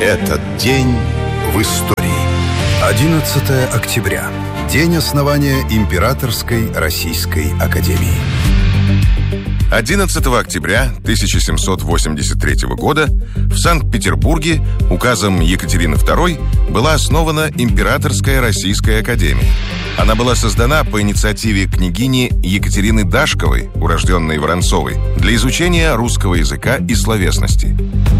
Этот день в истории. 11 октября. День основания Императорской Российской Академии. 11 октября 1783 года в Санкт-Петербурге указом Екатерины II была основана Императорская Российская Академия. Она была создана по инициативе княгини Екатерины Дашковой, урожденной Воронцовой, для изучения русского языка и словесности.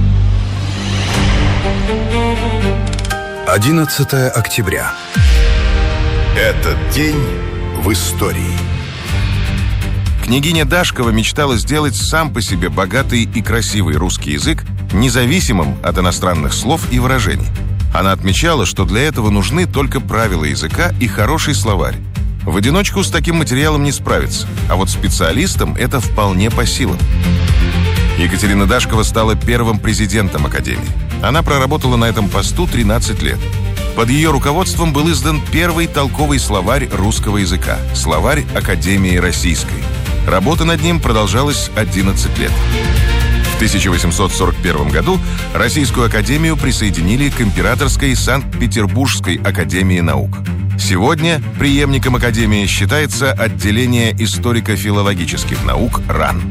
11 октября. Этот день в истории. Княгиня Дашкова мечтала сделать сам по себе богатый и красивый русский язык независимым от иностранных слов и выражений. Она отмечала, что для этого нужны только правила языка и хороший словарь. В одиночку с таким материалом не справиться, а вот специалистам это вполне по силам. Екатерина Дашкова стала первым президентом Академии. Она проработала на этом посту 13 лет. Под ее руководством был издан первый толковый словарь русского языка – словарь Академии Российской. Работа над ним продолжалась 11 лет. В 1841 году Российскую Академию присоединили к Императорской Санкт-Петербургской Академии наук. Сегодня преемником Академии считается отделение историко-филологических наук РАН.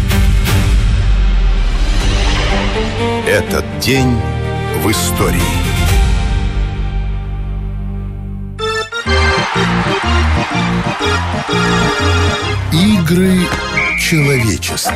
Этот день в истории. Игры человечества.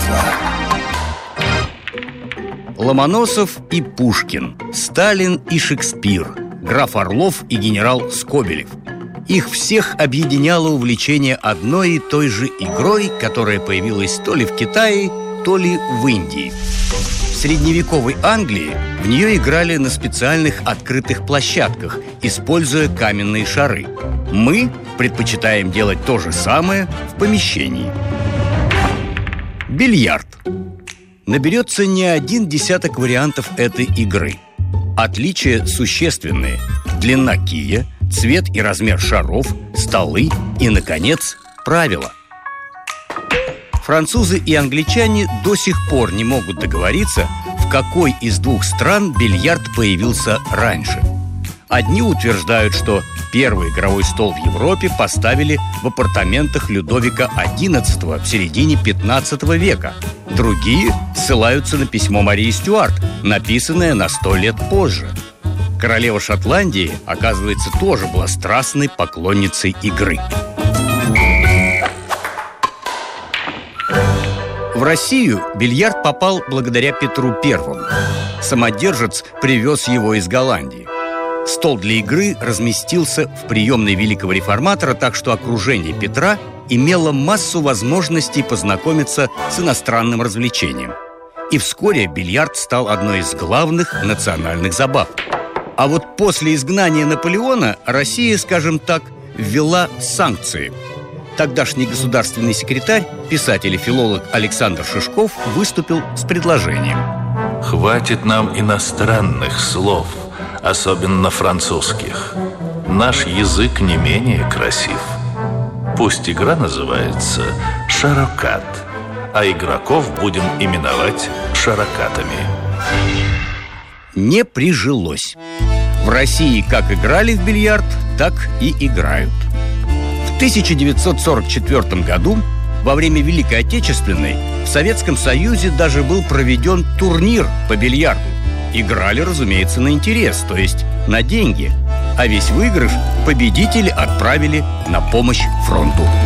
Ломоносов и Пушкин, Сталин и Шекспир, граф Орлов и генерал Скобелев. Их всех объединяло увлечение одной и той же игрой, которая появилась то ли в Китае, то ли в Индии. В средневековой Англии в нее играли на специальных открытых площадках, используя каменные шары. Мы предпочитаем делать то же самое в помещении. Бильярд. Наберется не один десяток вариантов этой игры. Отличия существенные: длина кия, цвет и размер шаров, столы и, наконец, правила. Французы и англичане до сих пор не могут договориться, в какой из двух стран бильярд появился раньше. Одни утверждают, что первый игровой стол в Европе поставили в апартаментах Людовика XI в середине XV века. Другие ссылаются на письмо Марии Стюарт, написанное на 100 лет позже. Королева Шотландии, оказывается, тоже была страстной поклонницей игры. В Россию бильярд попал благодаря Петру Первому. Самодержец привез его из Голландии. Стол для игры разместился в приемной великого реформатора, так что окружение Петра имело массу возможностей познакомиться с иностранным развлечением. И вскоре бильярд стал одной из главных национальных забав. А вот после изгнания Наполеона Россия, скажем так, ввела санкции. Тогдашний государственный секретарь, писатель и филолог Александр Шишков выступил с предложением: «Хватит нам иностранных слов, особенно французских. Наш язык не менее красив. Пусть игра называется «Шарокат», а игроков будем именовать шарокатами». Не прижилось. В России как играли в бильярд, так и играют. В 1944 году, во время Великой Отечественной, в Советском Союзе даже был проведен турнир по бильярду. Играли, разумеется, на интерес, то есть на деньги. А весь выигрыш победители отправили на помощь фронту.